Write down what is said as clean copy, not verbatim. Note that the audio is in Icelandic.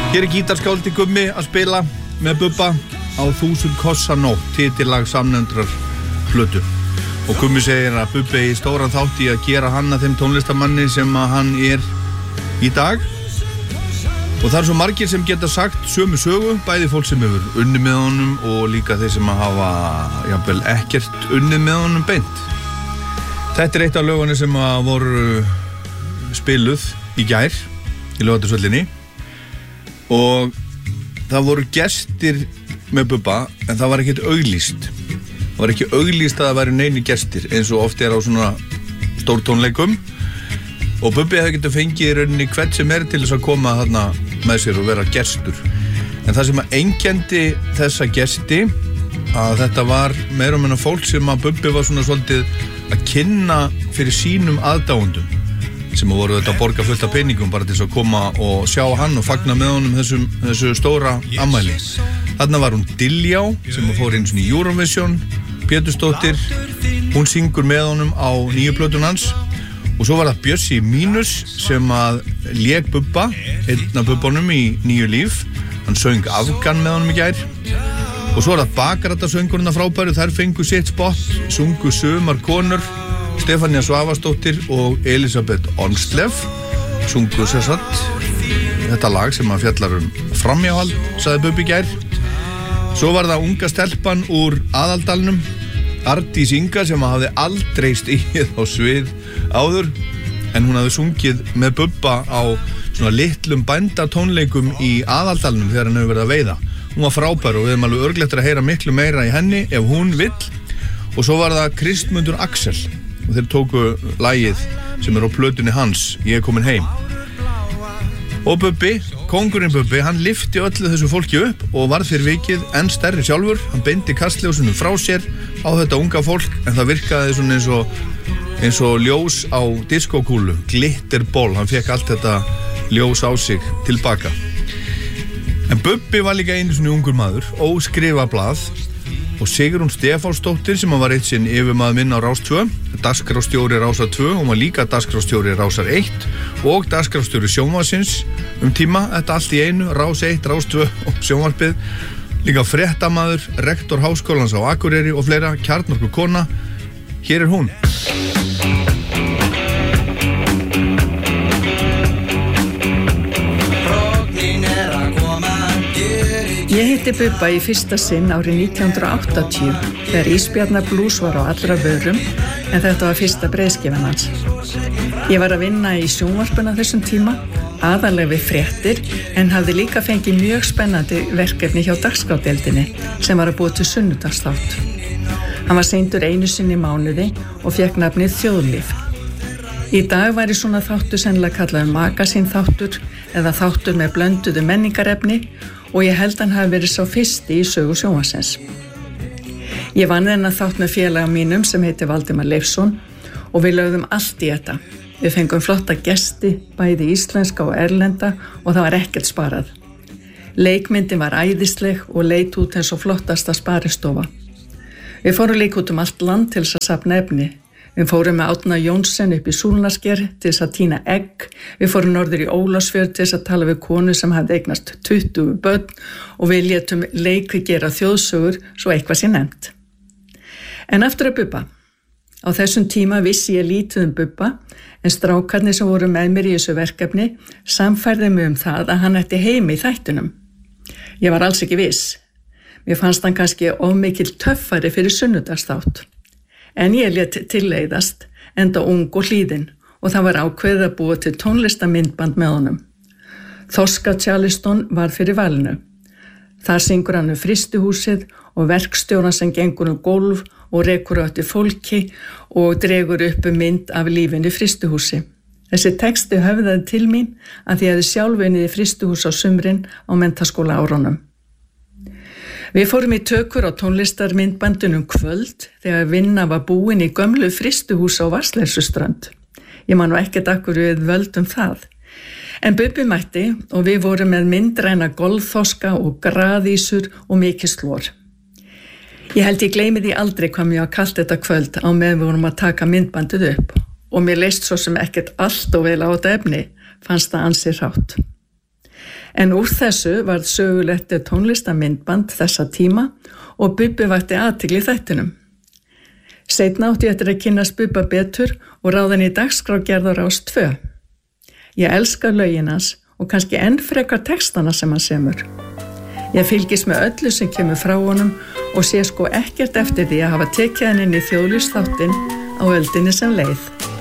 Hér gítarskáldi Gummi að spila með Bubba á 1000 kossa nótt, titillag samnefndrar plötu. Og Gummi segir að Bubbi í stóran þátt í að gera hann að þeim tónlistamanni sem að hann er í dag. Og það svo margir sem geta sagt sömu sögu, bæði fólk sem hefur unnið með honum og líka þeir sem að hafa jafnvel ekkert unnið með honum beint. Þetta eitt af lögunni sem að voru spiluð í gær í Laugardalshöllinni og það voru gestir með Bubba en það var ekkert auglýst. Það var ekki auglýst að það væri neini gestir eins og oft er á svona stórtónleikum og Bubbi hefði getað fengið í rauninni hvern sem er til þess að koma þarna með sér og vera gestur. En það sem að einkenndi þessa gesti að þetta var meira og minna fólk sem að Bubbi var svona svolítið að kynna fyrir sínum aðdáendum sem voru þetta að borga fullt af peningum bara til þess að koma og sjá hann og fagna með honum þessu stóra afmæli. Þarna var hún Diljá sem fór einu sinni í Eurovision, Pétursdóttir, hún syngur með honum á nýju plötun hans og svo var það Bjössi Mínus sem að lék Bubba, einn af Bubbanum í Nýju líf, hann söng Afgan með honum í gær og svo var það Bakarata-söngurinn frábæru, þær fengu sitt spott, sungu sumar konur, Stefania Svavarsdóttir og Elisabeth Ormslev sungu sér satt þetta lag sem að fjallar framhjáhald, sagði Bubbi í gær. Svo var það unga stelpan úr Aðaldalnum, Ardís Inga sem að hafði aldrei stigið á svið áður en hún hafði sungið með Bubba á svona litlum bændatónleikum í Aðaldalnum þegar hann hefur verið að veiða. Hún var frábær og við erum alveg örglettir að heyra miklu meira í henni ef hún vill. Og svo var það Kristmundur Axel og þeir tóku lagið sem á plötunni hans, Ég er komin heim. Og Bubbi, kóngurinn Bubbi, hann lyfti öllu þessu fólki upp og varð fyrir vikið enn stærri sjálfur. Hann beindi kastljósinu frá sér á þetta unga fólk en það virkaði svona eins og ljós á diskókúlu, glitterból, hann fekk allt þetta ljós á sig tilbaka. En Bubbi var líka einu svona ungur maður, óskrifað blað og Sigrún Stefánsdóttir sem var eitt sinn yfirmaður minn á Rás 2, dagskrárstjóri Rásar 2, hún var líka dagskrárstjóri Rásar 1 og dagskrárstjóri Sjónvarpsins tíma, þetta allt í einu, Rás 1, Rás 2 og Sjónvarpið, líka fréttamaður, rektor Háskólans á Akureyri og fleira, kjarnorku kona, hér er hún. Ég hitti Bubba í fyrsta sinn árið 1980 þegar Ísbjarnar Blues var á allra vörum en þetta var fyrsta breiðskifan hans. Ég var að vinna í sjónvarpinu á þessum tíma, aðallega við fréttir en hafði líka fengið mjög spennandi verkefni hjá dagskrárdeildinni sem var að búa til sunnudagsþátt. Hann var seindur einu sinni í mánuði og fékk nafnið Þjóðlíf. Í dag væri svona þáttur sennilega kallaður magasínþáttur eða þáttur með blönduðu menningarefni og ég held hann hafi verið sá fyrsti í sögu sjónvarpsins. Ég vann þennan þátt með félaga mínum sem heitir Valdimar Leifsson og við lögðum allt í þetta. Við fengum flotta gesti, bæði íslenska og erlenda og það var ekkert sparað. Leikmyndin var æðisleg og leit út eins og flottasta sparistofa. Við fórum líka út allt land til þess að safna efni. Við fórum með Árna Jónsson upp í Súlnasker til þess að tína egg. Við fórum norður í Ólafsfjörð til þess að tala við konu sem hafði eignast 20 börn og við létum leiki gera þjóðsögur svo eitthvað sé nefnt. En aftur að Bubba. Á þessum tíma vissi ég lítið Bubba en strákarnir sem voru með mér í þessu verkefni samfærði mig það að hann ætti heima í þættunum. Ég var alls ekki viss. Mér fannst hann kannski of mikil töffari fyrir sunnudagsþátt. En ég lét tilleiðast, enda ung og hlýðin og það var ákveðið að búa til tónlistamyndband með honum. Þorska Charleston var fyrir valinu. Þar syngur hann frystihúsið og verkstjóran sem gengur gólf og rekur átti fólki og dregur upp mynd af lífinu frystihúsi. Þessi texti höfðaði til mín að ég hefði sjálf unnið í frystihús á sumrin á menntaskóla árunum. Við fórum í tökur á tónlistarmyndbandunum kvöld þegar vinna var búin í gömlu frystihús á Vatnsleysuströnd. Ég man nú ekkert akkur við völdum það. En Bubbi mætti og við vorum með myndræna golfþorska og graðísur og mikið slor. Ég held ég gleymi því aldrei hvað mér var kalt þetta kvöld á meðan við vorum að taka myndbandið upp og mér leist svo sem ekkert allt og vel á þetta efni, fannst það ansi hrátt. En úr þessu varð sögulegt tónlistarmyndband þessa tíma og Bubbi vakti athygli í þættinum. Seinna átti ég eftir að kynnast Bubba betur og ráðan í dagskrárgerð á Rás 2. Ég elska lögin hans og kannski enn frekar textana sem hann semur. Ég fylgist með öllu sem kemur frá honum og sé sko ekkert eftir því að hafa tekið hann inn í þjóðlífsþáttinn á öldinni sem leið.